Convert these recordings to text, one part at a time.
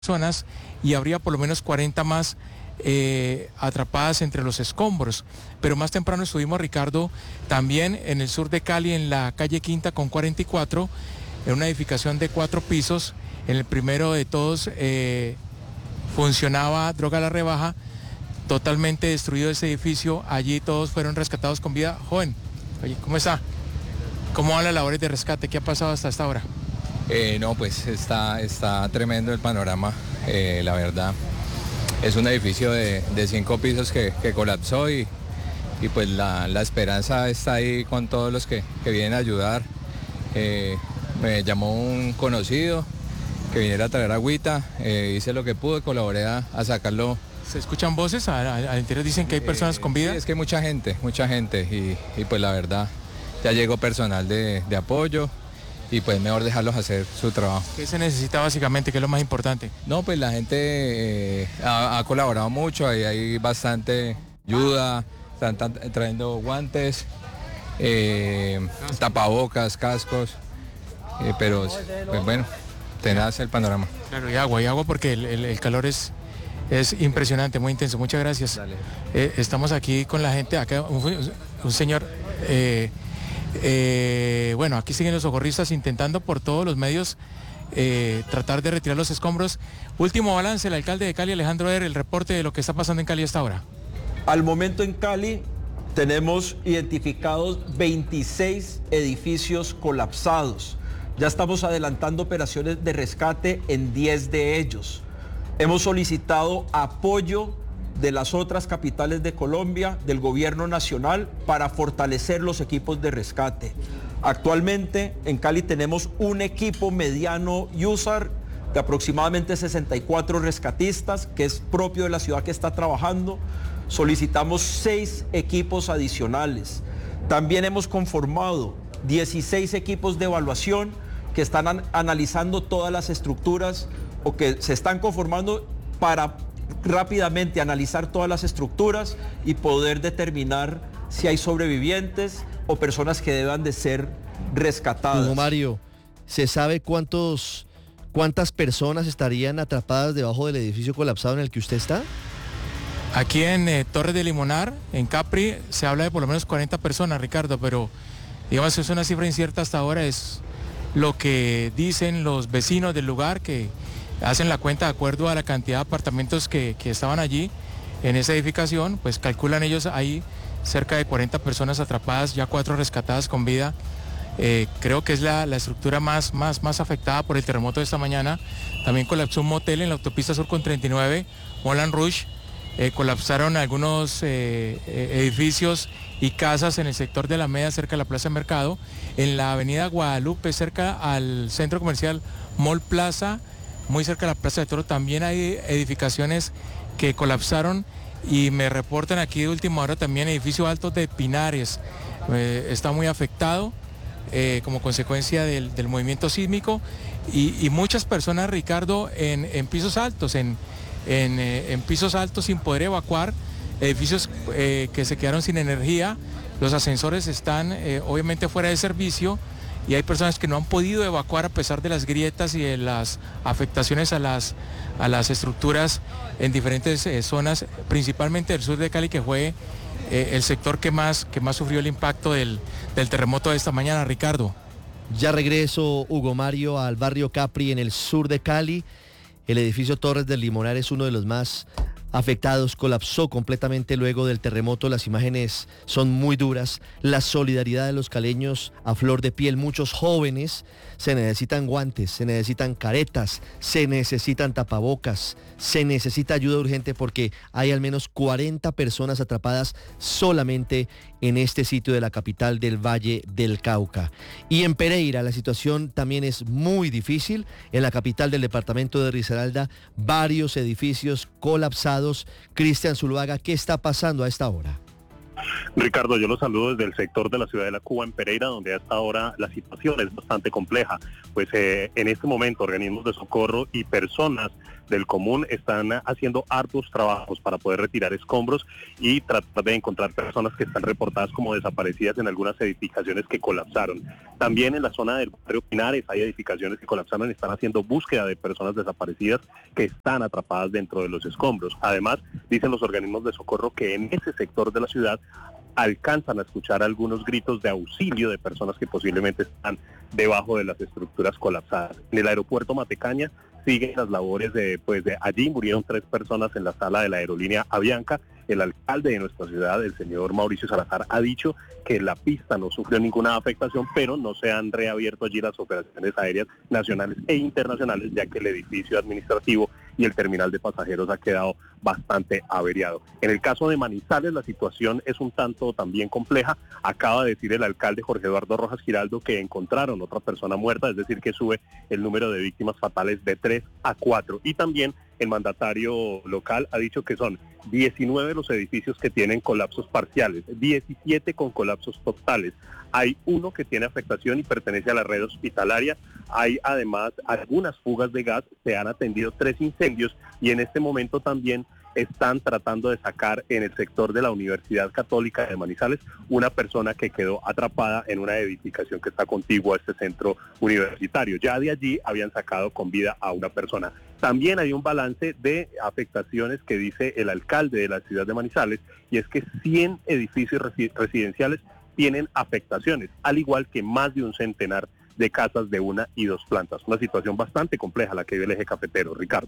personas y habría por lo menos 40 más atrapadas entre los escombros. Pero más temprano estuvimos, Ricardo, también en el sur de Cali, en la calle Quinta con 44, en una edificación de 4 pisos. En el primero de todos funcionaba Droga La Rebaja, totalmente destruido ese edificio. Allí todos fueron rescatados con vida. Joven, oye, ¿cómo está? ¿Cómo van las labores de rescate? ¿Qué ha pasado hasta esta hora? No, pues está tremendo el panorama, la verdad. Es un edificio de 5 pisos que colapsó y pues la esperanza está ahí con todos los que vienen a ayudar. Me llamó un conocido que viniera a traer agüita, hice lo que pude, colaboré a sacarlo. ¿Se escuchan voces? Al interior dicen que hay personas con vida. Sí, es que hay mucha gente y pues la verdad ya llegó personal de apoyo. Y pues mejor dejarlos hacer su trabajo. ¿Qué se necesita básicamente? ¿Qué es lo más importante? No, pues la gente ha colaborado mucho, hay bastante ayuda, están trayendo guantes, tapabocas, cascos, pero pues bueno, tenaz el panorama. Claro, y agua porque el calor es impresionante, muy intenso. Muchas gracias. Estamos aquí con la gente, acá un señor... bueno, aquí siguen los socorristas intentando por todos los medios tratar de retirar los escombros. Último balance, el alcalde de Cali, Alejandro Er, el reporte de lo que está pasando en Cali a esta hora. Al momento en Cali tenemos identificados 26 edificios colapsados. Ya estamos adelantando operaciones de rescate en 10 de ellos. Hemos solicitado apoyo de las otras capitales de Colombia, del gobierno nacional, para fortalecer los equipos de rescate. Actualmente en Cali tenemos un equipo mediano USAR de aproximadamente 64 rescatistas, que es propio de la ciudad que está trabajando. Solicitamos 6 equipos adicionales. También hemos conformado 16 equipos de evaluación que están analizando todas las estructuras o que se están conformando para rápidamente analizar todas las estructuras y poder determinar si hay sobrevivientes o personas que deban de ser rescatadas. Hugo Mario, ¿se sabe cuántas personas estarían atrapadas debajo del edificio colapsado en el que usted está? Aquí en Torres de Limonar, en Capri, se habla de por lo menos 40 personas, Ricardo, pero digamos es una cifra incierta hasta ahora, es lo que dicen los vecinos del lugar, que hacen la cuenta de acuerdo a la cantidad de apartamentos que estaban allí en esa edificación, pues calculan ellos ahí cerca de 40 personas atrapadas, ya 4 rescatadas con vida. Creo que es la estructura más afectada por el terremoto de esta mañana. También colapsó un motel en la autopista sur con 39, Moulin Rouge. Colapsaron algunos edificios y casas en el sector de Alameda, cerca de la Plaza de Mercado. En la avenida Guadalupe, cerca al centro comercial Mall Plaza, muy cerca de la Plaza de Toro, también hay edificaciones que colapsaron y me reportan aquí de última hora también edificio alto de Pinares. Está muy afectado como consecuencia del movimiento sísmico y muchas personas, Ricardo, en pisos altos, en pisos altos sin poder evacuar, edificios que se quedaron sin energía, los ascensores están obviamente fuera de servicio y hay personas que no han podido evacuar a pesar de las grietas y de las afectaciones a las estructuras en diferentes zonas, principalmente del sur de Cali, que fue el sector que más sufrió el impacto del terremoto de esta mañana, Ricardo. Ya regreso, Hugo Mario, al barrio Capri en el sur de Cali. El edificio Torres del Limonar es uno de los más afectados, colapsó completamente luego del terremoto. Las imágenes son muy duras, la solidaridad de los caleños a flor de piel, muchos jóvenes. Se necesitan guantes, se necesitan caretas, se necesitan tapabocas, se necesita ayuda urgente porque hay al menos 40 personas atrapadas solamente en este sitio de la capital del Valle del Cauca. Y en Pereira la situación también es muy difícil. En la capital del departamento de Risaralda, varios edificios colapsados. Cristian Zuluaga, ¿qué está pasando a esta hora? Ricardo, yo los saludo desde el sector de la ciudad de La Cuba en Pereira, donde a esta hora la situación es bastante compleja, pues en este momento organismos de socorro y personas del común están haciendo arduos trabajos para poder retirar escombros y tratar de encontrar personas que están reportadas como desaparecidas en algunas edificaciones que colapsaron. También en la zona del barrio Pinares hay edificaciones que colapsaron y están haciendo búsqueda de personas desaparecidas que están atrapadas dentro de los escombros. Además, dicen los organismos de socorro que en ese sector de la ciudad alcanzan a escuchar algunos gritos de auxilio de personas que posiblemente están debajo de las estructuras colapsadas. En el aeropuerto Matecaña siguen las labores de allí murieron 3 personas en la sala de la aerolínea Avianca. El alcalde de nuestra ciudad, el señor Mauricio Salazar, ha dicho que la pista no sufrió ninguna afectación, pero no se han reabierto allí las operaciones aéreas nacionales e internacionales, ya que el edificio administrativo y el terminal de pasajeros ha quedado bastante averiado. En el caso de Manizales, la situación es un tanto también compleja. Acaba de decir el alcalde Jorge Eduardo Rojas Giraldo que encontraron otra persona muerta, es decir, que sube el número de víctimas fatales de 3 a 4. Y también el mandatario local ha dicho que son 19 los edificios que tienen colapsos parciales, 17 con colapsos totales. Hay uno que tiene afectación y pertenece a la red hospitalaria. Hay además algunas fugas de gas, se han atendido 3 incendios y en este momento también están tratando de sacar en el sector de la Universidad Católica de Manizales una persona que quedó atrapada en una edificación que está contigua a este centro universitario. Ya de allí habían sacado con vida a una persona. También hay un balance de afectaciones que dice el alcalde de la ciudad de Manizales, y es que 100 edificios residenciales tienen afectaciones, al igual que más de un centenar de casas de 1 y 2 plantas. Una situación bastante compleja la que vive el eje cafetero, Ricardo.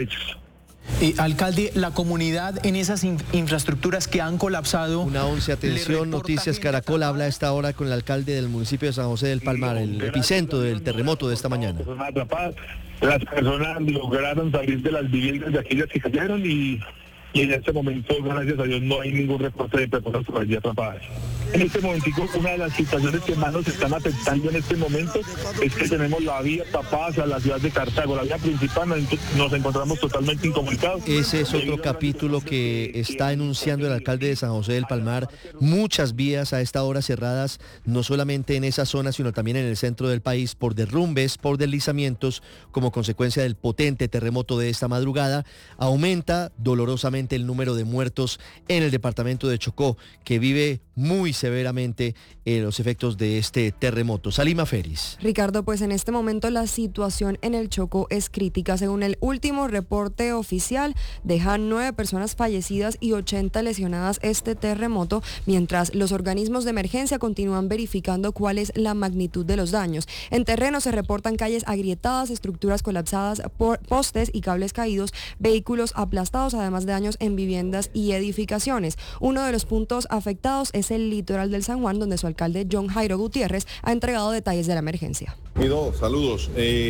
Alcalde, la comunidad en esas infraestructuras que han colapsado... Una 11, atención, Noticias Caracol habla a esta hora con el alcalde del municipio de San José del Palmar, el epicentro del terremoto de esta mañana. Las personas lograron salir de las viviendas de aquellas que cayeron y en este momento, gracias a Dios, no hay ningún reporte de personas por allí atrapadas. En este momentico, una de las situaciones que más nos están afectando en este momento es que tenemos la vía tapada hacia la ciudad de Cartago, la vía principal, nos encontramos totalmente incomunicados. Ese es otro capítulo que está enunciando el alcalde de San José del Palmar. Muchas vías a esta hora cerradas, no solamente en esa zona, sino también en el centro del país, por derrumbes, por deslizamientos, como consecuencia del potente terremoto de esta madrugada. Aumenta dolorosamente el número de muertos en el departamento de Chocó, que vive muy severamente los efectos de este terremoto. Salima Feris. Ricardo, pues en este momento la situación en el Chocó es crítica. Según el último reporte oficial, dejan 9 personas fallecidas y 80 lesionadas este terremoto, mientras los organismos de emergencia continúan verificando cuál es la magnitud de los daños. En terreno se reportan calles agrietadas, estructuras colapsadas, postes y cables caídos, vehículos aplastados, además de daños en viviendas y edificaciones. Uno de los puntos afectados es el litoral del San Juan, donde su alcalde John Jairo Gutiérrez ha entregado detalles de la emergencia. Saludos.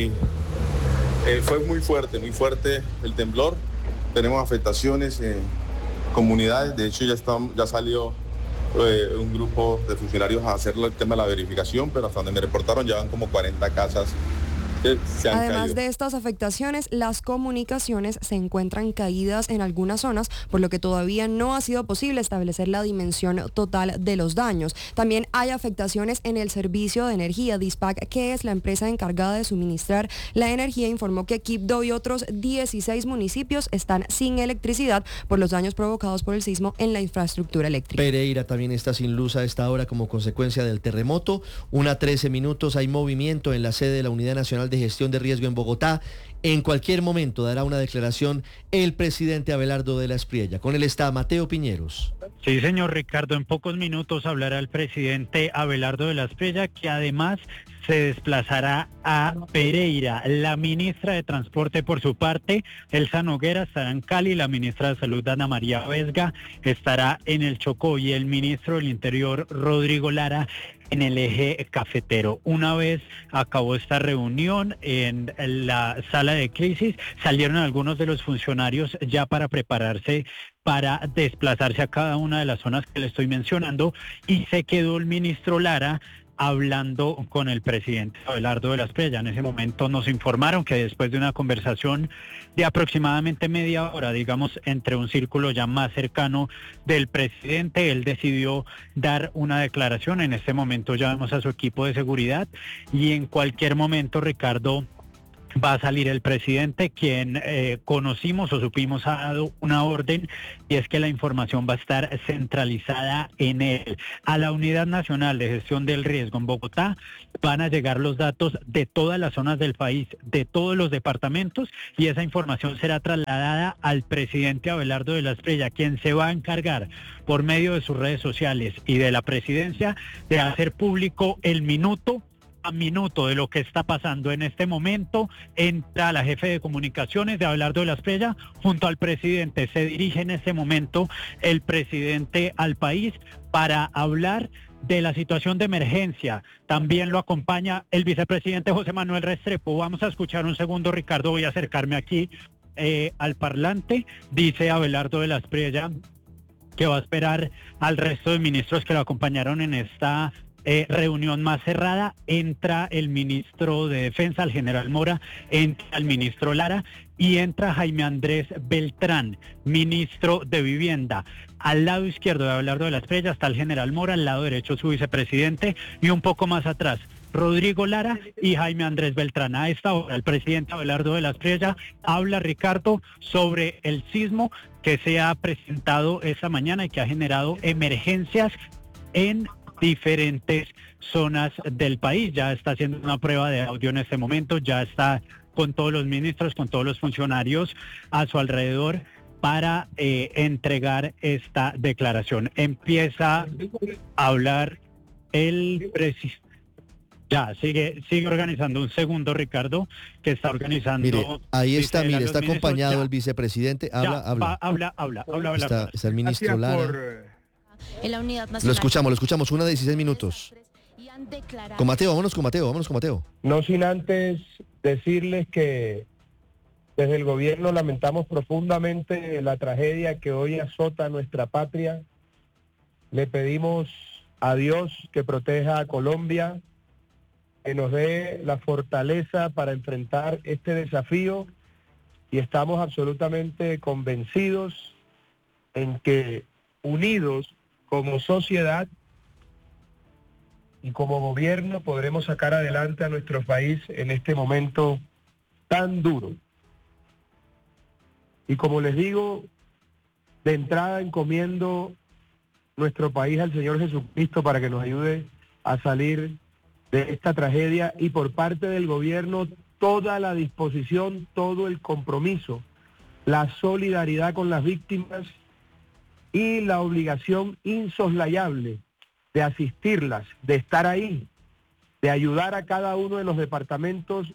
Fue muy fuerte el temblor. Tenemos afectaciones en comunidades. De hecho, ya salió un grupo de funcionarios a hacer el tema de la verificación, pero hasta donde me reportaron ya van como 40 casas. Además de estas afectaciones, las comunicaciones se encuentran caídas en algunas zonas, por lo que todavía no ha sido posible establecer la dimensión total de los daños. También hay afectaciones en el servicio de energía. Dispac, que es la empresa encargada de suministrar la energía, informó que Quibdó y otros 16 municipios están sin electricidad por los daños provocados por el sismo en la infraestructura eléctrica. Pereira también está sin luz a esta hora como consecuencia del terremoto. 1:13 minutos, hay movimiento en la sede de la Unidad Nacional de Gestión de Riesgo en Bogotá. En cualquier momento dará una declaración el presidente Abelardo de la Espriella. Con él está Mateo Piñeros. Sí, señor Ricardo, en pocos minutos hablará el presidente Abelardo de la Espriella, que además se desplazará a Pereira. La ministra de Transporte, por su parte, Elsa Noguera, estará en Cali. La ministra de Salud, Ana María Vesga, estará en el Chocó, y el ministro del Interior, Rodrigo Lara, en el eje cafetero. Una vez acabó esta reunión en la sala de crisis, salieron algunos de los funcionarios ya para prepararse para desplazarse a cada una de las zonas que le estoy mencionando, y se quedó el ministro Lara hablando con el presidente Abelardo de la Espriella. En ese momento nos informaron que después de una conversación de aproximadamente media hora, digamos, entre un círculo ya más cercano del presidente, él decidió dar una declaración. En este momento ya vemos a su equipo de seguridad, y en cualquier momento, Ricardo, va a salir el presidente, quien conocimos o supimos ha dado una orden, y es que la información va a estar centralizada en él. A la Unidad Nacional de Gestión del Riesgo en Bogotá van a llegar los datos de todas las zonas del país, de todos los departamentos, y esa información será trasladada al presidente Abelardo de la Espriella, quien se va a encargar por medio de sus redes sociales y de la presidencia de hacer público el minuto a minuto de lo que está pasando en este momento. Entra la jefe de comunicaciones de Abelardo de la Espriella junto al presidente. Se dirige en este momento el presidente al país para hablar de la situación de emergencia. También lo acompaña el vicepresidente José Manuel Restrepo. Vamos a escuchar un segundo, Ricardo, voy a acercarme aquí al parlante. Dice Abelardo de la Espriella que va a esperar al resto de ministros que lo acompañaron en esta reunión más cerrada. Entra el ministro de Defensa, el general Mora, entra el ministro Lara y entra Jaime Andrés Beltrán, ministro de Vivienda. Al lado izquierdo de Abelardo de la Espriella está el general Mora, al lado derecho su vicepresidente, y un poco más atrás Rodrigo Lara y Jaime Andrés Beltrán. A esta hora el presidente Abelardo de la Espriella habla, Ricardo, sobre el sismo que se ha presentado esta mañana y que ha generado emergencias en diferentes zonas del país. Ya está haciendo una prueba de audio en este momento, ya está con todos los ministros, con todos los funcionarios a su alrededor para entregar esta declaración. Empieza a hablar el presidente. Ya, sigue organizando. Un segundo, Ricardo, que está organizando. Mire, ahí está, está acompañado el vicepresidente. Habla. Está el ministro Lara. En la Unidad Nacional. Lo escuchamos, 1:16 minutos. Con Mateo, vámonos con Mateo. No sin antes decirles que desde el gobierno lamentamos profundamente la tragedia que hoy azota nuestra patria. Le pedimos a Dios que proteja a Colombia, que nos dé la fortaleza para enfrentar este desafío, y estamos absolutamente convencidos en que unidos como sociedad y como gobierno podremos sacar adelante a nuestro país en este momento tan duro. Y como les digo, de entrada encomiendo nuestro país al Señor Jesucristo para que nos ayude a salir de esta tragedia, y por parte del gobierno toda la disposición, todo el compromiso, la solidaridad con las víctimas y la obligación insoslayable de asistirlas, de estar ahí, de ayudar a cada uno de los departamentos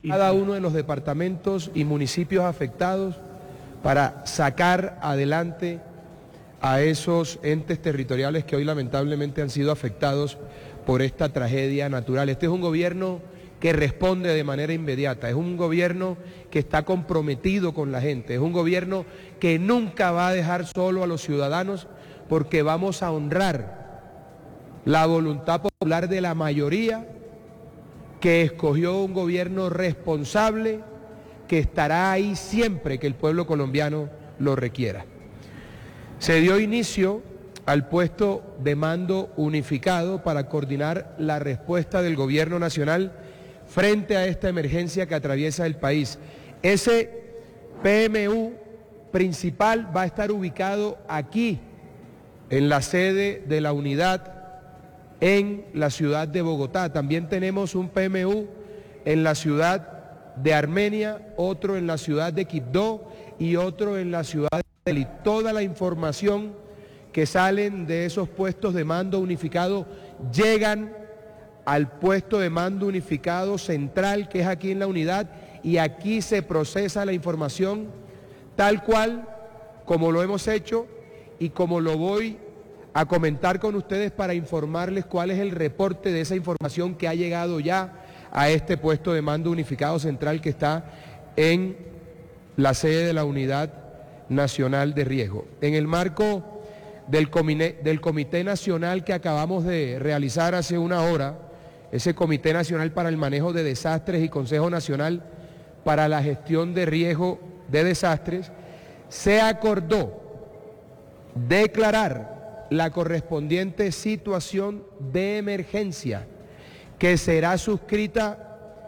y municipios afectados para sacar adelante a esos entes territoriales que hoy lamentablemente han sido afectados por esta tragedia natural. Este es un gobierno que responde de manera inmediata, es un gobierno que está comprometido con la gente, es un gobierno que nunca va a dejar solo a los ciudadanos, porque vamos a honrar la voluntad popular de la mayoría que escogió un gobierno responsable que estará ahí siempre que el pueblo colombiano lo requiera. Se dio inicio al puesto de mando unificado para coordinar la respuesta del gobierno nacional frente a esta emergencia que atraviesa el país. Ese PMU principal va a estar ubicado aquí, en la sede de la unidad en la ciudad de Bogotá. También tenemos un PMU en la ciudad de Armenia, otro en la ciudad de Quibdó y otro en la ciudad de Delhi. Toda la información que salen de esos puestos de mando unificado llegan al puesto de mando unificado central, que es aquí en la unidad, y aquí se procesa la información tal cual como lo hemos hecho y como lo voy a comentar con ustedes para informarles cuál es el reporte de esa información que ha llegado ya a este puesto de mando unificado central que está en la sede de la Unidad Nacional de Riesgo. En el marco del Comité Nacional que acabamos de realizar hace una hora, ese Comité Nacional para el Manejo de Desastres y Consejo Nacional para la Gestión de Riesgo de Desastres, se acordó declarar la correspondiente situación de emergencia, que será suscrita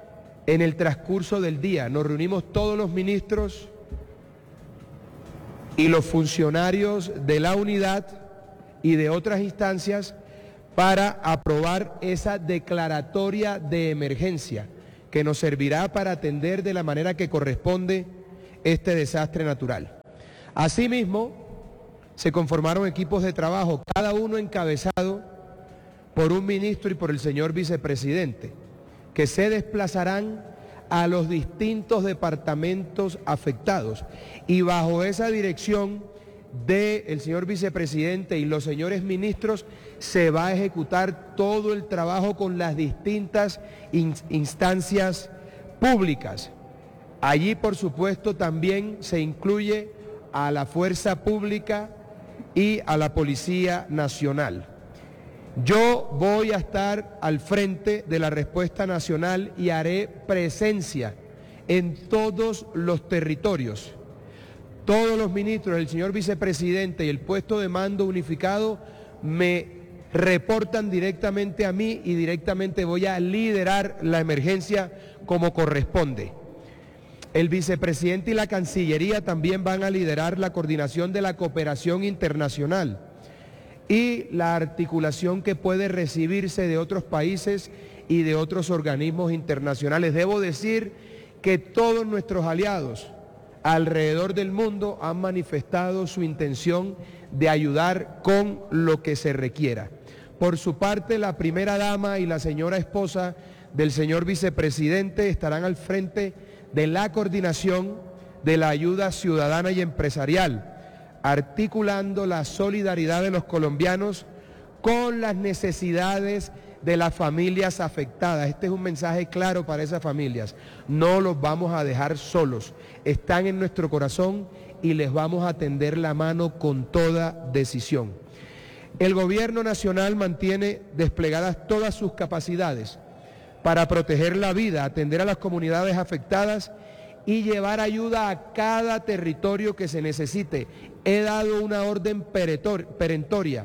en el transcurso del día. Nos reunimos todos los ministros y los funcionarios de la unidad y de otras instancias para aprobar esa declaratoria de emergencia que nos servirá para atender de la manera que corresponde este desastre natural. Asimismo, se conformaron equipos de trabajo, cada uno encabezado por un ministro y por el señor vicepresidente, que se desplazarán a los distintos departamentos afectados y bajo esa dirección del señor vicepresidente y los señores ministros se va a ejecutar todo el trabajo con las distintas instancias públicas. Allí, por supuesto, también se incluye a la Fuerza Pública y a la Policía Nacional. Yo voy a estar al frente de la respuesta nacional y haré presencia en todos los territorios. Todos los ministros, el señor vicepresidente y el puesto de mando unificado me reportan directamente a mí y directamente voy a liderar la emergencia como corresponde. El vicepresidente y la Cancillería también van a liderar la coordinación de la cooperación internacional y la articulación que puede recibirse de otros países y de otros organismos internacionales. Debo decir que todos nuestros aliados alrededor del mundo han manifestado su intención de ayudar con lo que se requiera. Por su parte, la primera dama y la señora esposa del señor vicepresidente estarán al frente de la coordinación de la ayuda ciudadana y empresarial, articulando la solidaridad de los colombianos con las necesidades de las familias afectadas. Este es un mensaje claro para esas familias. No los vamos a dejar solos. Están en nuestro corazón y les vamos a tender la mano con toda decisión. El gobierno nacional mantiene desplegadas todas sus capacidades para proteger la vida, atender a las comunidades afectadas y llevar ayuda a cada territorio que se necesite. He dado una orden perentoria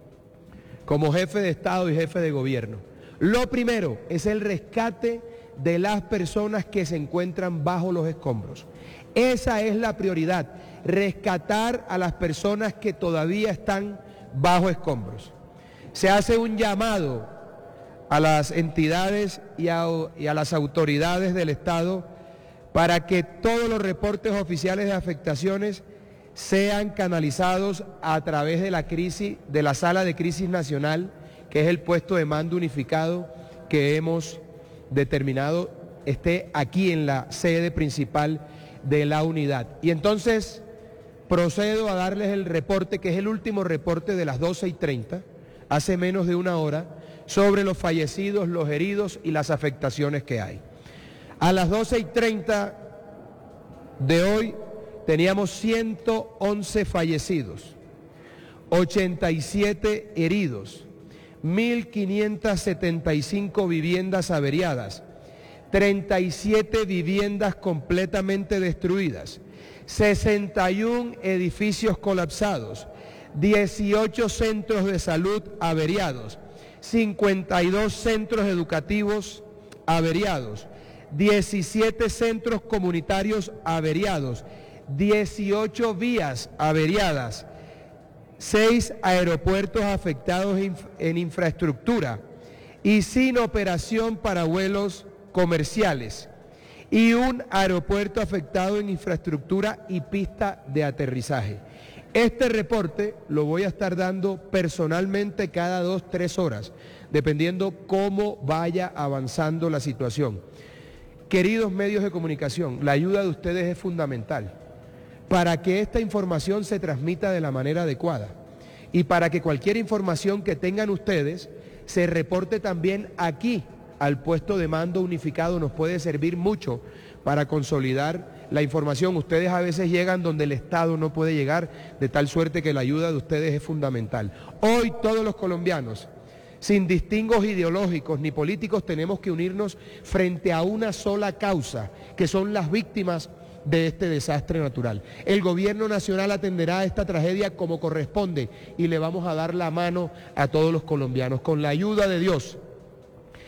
como jefe de Estado y jefe de gobierno. Lo primero es el rescate de las personas que se encuentran bajo los escombros. Esa es la prioridad, rescatar a las personas que todavía están bajo escombros. Se hace un llamado a las entidades y a las autoridades del Estado para que todos los reportes oficiales de afectaciones sean canalizados a través de la Sala de Crisis Nacional, que es el puesto de mando unificado que hemos determinado esté aquí en la sede principal de la unidad. Y entonces procedo a darles el reporte, que es el último reporte de las 12:30, hace menos de una hora, sobre los fallecidos, los heridos y las afectaciones que hay. A las 12:30 de hoy teníamos 111 fallecidos, 87 heridos, 1.575 viviendas averiadas, 37 viviendas completamente destruidas, 61 edificios colapsados, 18 centros de salud averiados, 52 centros educativos averiados, 17 centros comunitarios averiados, 18 vías averiadas, 6 aeropuertos afectados en infraestructura y sin operación para vuelos comerciales, y un aeropuerto afectado en infraestructura y pista de aterrizaje. Este reporte lo voy a estar dando personalmente cada 2-3 horas, dependiendo cómo vaya avanzando la situación. Queridos medios de comunicación, la ayuda de ustedes es fundamental para que esta información se transmita de la manera adecuada y para que cualquier información que tengan ustedes se reporte también aquí al puesto de mando unificado. Nos puede servir mucho para consolidar la información. Ustedes a veces llegan donde el Estado no puede llegar, de tal suerte que la ayuda de ustedes es fundamental. Hoy todos los colombianos, sin distingos ideológicos ni políticos, tenemos que unirnos frente a una sola causa, que son las víctimas de este desastre natural. El gobierno nacional atenderá a esta tragedia como corresponde y le vamos a dar la mano a todos los colombianos. Con la ayuda de Dios,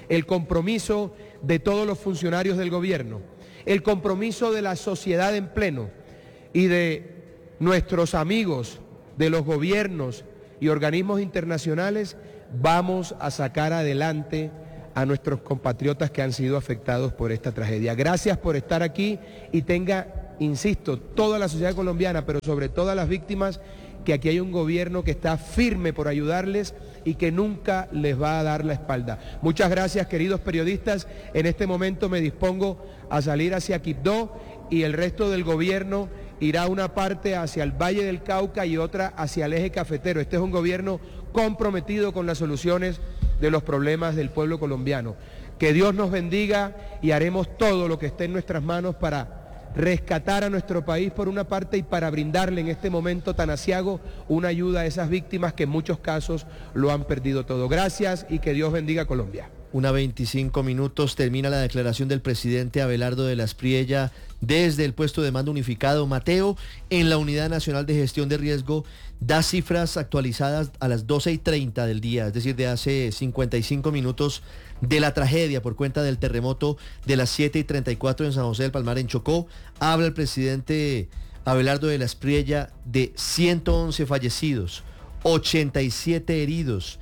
el compromiso de todos los funcionarios del gobierno, el compromiso de la sociedad en pleno y de nuestros amigos de los gobiernos y organismos internacionales, vamos a sacar adelante a nuestros compatriotas que han sido afectados por esta tragedia. Gracias por estar aquí y tenga, insisto, toda la sociedad colombiana, pero sobre todo a las víctimas, que aquí hay un gobierno que está firme por ayudarles y que nunca les va a dar la espalda. Muchas gracias, queridos periodistas. En este momento me dispongo a salir hacia Quibdó y el resto del gobierno irá una parte hacia el Valle del Cauca y otra hacia el eje cafetero. Este es un gobierno comprometido con las soluciones de los problemas del pueblo colombiano. Que Dios nos bendiga y haremos todo lo que esté en nuestras manos para rescatar a nuestro país por una parte y para brindarle en este momento tan aciago una ayuda a esas víctimas que en muchos casos lo han perdido todo. Gracias y que Dios bendiga a Colombia. 1:25 termina la declaración del presidente Abelardo de la Espriella desde el puesto de mando unificado. Mateo, en la Unidad Nacional de Gestión de Riesgo, da cifras actualizadas a las 12:30 del día, es decir, de hace 55 minutos, de la tragedia por cuenta del terremoto de las 7:34 en San José del Palmar, en Chocó. Habla el presidente Abelardo de la Espriella de 111 fallecidos, 87 heridos,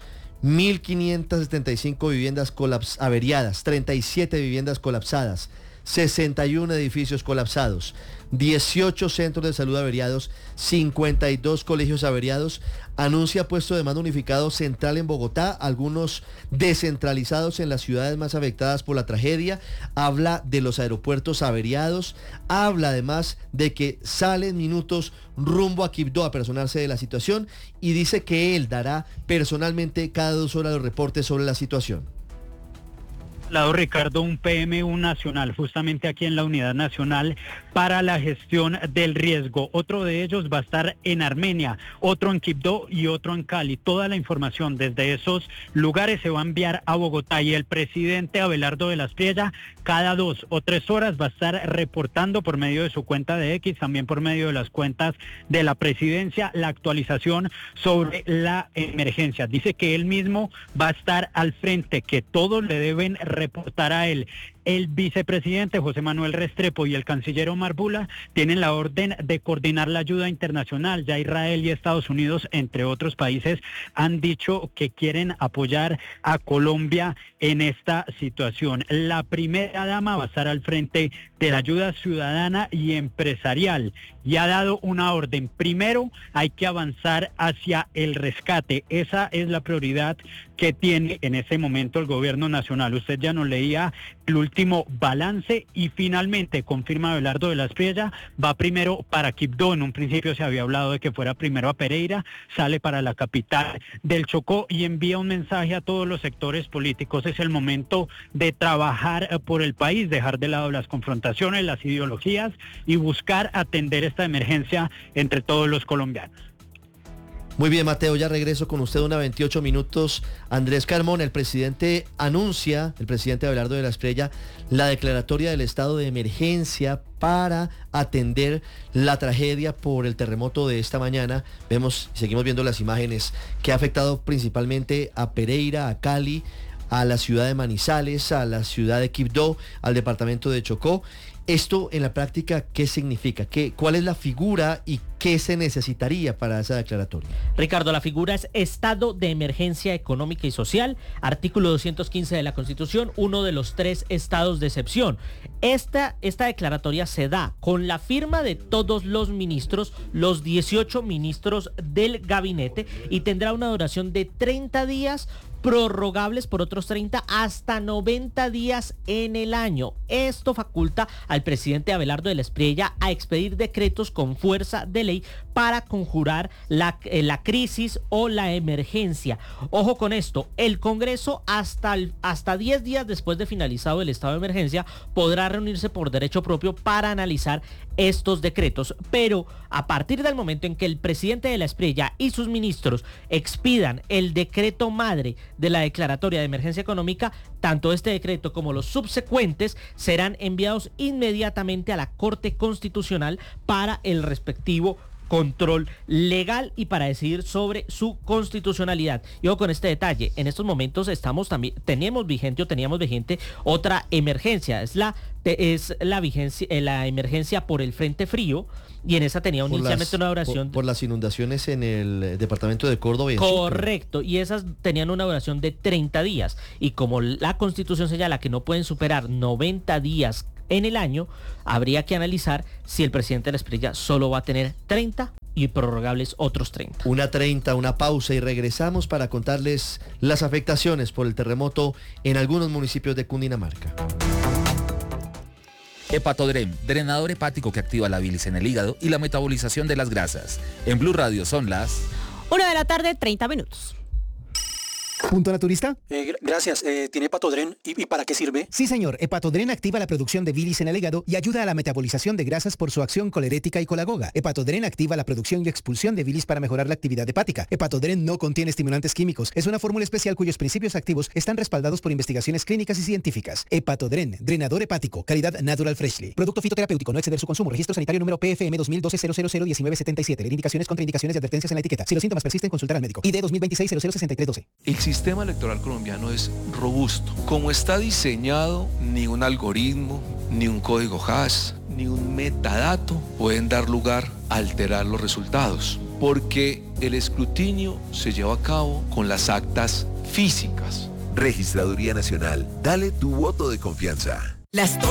1.575 viviendas averiadas, 37 viviendas colapsadas, 61 edificios colapsados, 18 centros de salud averiados, 52 colegios averiados. Anuncia puesto de mando unificado central en Bogotá, algunos descentralizados en las ciudades más afectadas por la tragedia. Habla de los aeropuertos averiados. Habla además de que sale en minutos rumbo a Quibdó a personarse de la situación y dice que él dará personalmente cada 2 horas los reportes sobre la situación. Lado Ricardo, un PMU nacional justamente aquí en la Unidad Nacional para la Gestión del Riesgo. Otro de ellos va a estar en Armenia, otro en Quibdó y otro en Cali. Toda la información desde esos lugares se va a enviar a Bogotá y el presidente Abelardo de la Espriella cada 2 o 3 horas va a estar reportando por medio de su cuenta de X, también por medio de las cuentas de la presidencia, la actualización sobre la emergencia. Dice que él mismo va a estar al frente, que todos le deben reportar a él. El vicepresidente José Manuel Restrepo y el canciller Omar Bula tienen la orden de coordinar la ayuda internacional. Ya Israel y Estados Unidos, entre otros países, han dicho que quieren apoyar a Colombia en esta situación. La primera dama va a estar al frente de la ayuda ciudadana y empresarial y ha dado una orden. Primero, hay que avanzar hacia el rescate. Esa es la prioridad que tiene en ese momento el gobierno nacional. Usted ya nos leía el último balance y finalmente confirma Abelardo de la Espriella, va primero para Quibdó. En un principio se había hablado de que fuera primero a Pereira, sale para la capital del Chocó y envía un mensaje a todos los sectores políticos. Es el momento de trabajar por el país, dejar de lado las confrontaciones, las ideologías y buscar atender esta emergencia entre todos los colombianos. Muy bien, Mateo, ya regreso con usted 1:28. Andrés Carmona, el presidente Abelardo de la Espriella, la declaratoria del estado de emergencia para atender la tragedia por el terremoto de esta mañana. Seguimos viendo las imágenes que ha afectado principalmente a Pereira, a Cali, a la ciudad de Manizales, a la ciudad de Quibdó, al departamento de Chocó. Esto en la práctica, ¿qué significa? ¿Cuál es la figura y qué se necesitaría para esa declaratoria? Ricardo, la figura es estado de emergencia económica y social, artículo 215 de la Constitución, uno de los 3 estados de excepción. Esta declaratoria se da con la firma de todos los ministros, los 18 ministros del gabinete, y tendrá una duración de 30 días, prorrogables por otros 30 hasta 90 días en el año. Esto faculta al presidente Abelardo de la Espriella a expedir decretos con fuerza de ley para conjurar la crisis o la emergencia. Ojo con esto, el Congreso hasta 10 días después de finalizado el estado de emergencia podrá reunirse por derecho propio para analizar estos decretos, pero a partir del momento en que el presidente de la Espriella y sus ministros expidan el decreto madre de la declaratoria de emergencia económica, tanto este decreto como los subsecuentes serán enviados inmediatamente a la Corte Constitucional para el respectivo control legal y para decidir sobre su constitucionalidad. Y ojo con este detalle, en estos momentos teníamos vigente otra emergencia, es la emergencia por el frente frío, y en esa tenía inicialmente una duración por las inundaciones en el departamento de Córdoba. Correcto, y esas tenían una duración de 30 días, y como la Constitución señala que no pueden superar 90 días en el año, habría que analizar si el presidente de la Espriella solo va a tener 30 y prorrogables otros 30. Una pausa y regresamos para contarles las afectaciones por el terremoto en algunos municipios de Cundinamarca. Hepatodrem, drenador hepático que activa la bilis en el hígado y la metabolización de las grasas. En Blue Radio son las 1:30 p.m. ¿Punto naturista? Gracias. ¿Tiene Hepatodren? ¿Y para qué sirve? Sí, señor. Hepatodren activa la producción de bilis en el hígado y ayuda a la metabolización de grasas por su acción colerética y colagoga. Hepatodren activa la producción y expulsión de bilis para mejorar la actividad hepática. Hepatodren no contiene estimulantes químicos. Es una fórmula especial cuyos principios activos están respaldados por investigaciones clínicas y científicas. Hepatodren, drenador hepático, calidad Natural Freshly. Producto fitoterapéutico, no exceder su consumo. Registro sanitario número PFM 2012-001977. Leer indicaciones, contraindicaciones y advertencias en la etiqueta. Si los síntomas persisten, consultar al médico. ID 2026-006312. El sistema electoral colombiano es robusto. Como está diseñado, ni un algoritmo, ni un código hash, ni un metadato pueden dar lugar a alterar los resultados, porque el escrutinio se lleva a cabo con las actas físicas. Registraduría Nacional, dale tu voto de confianza.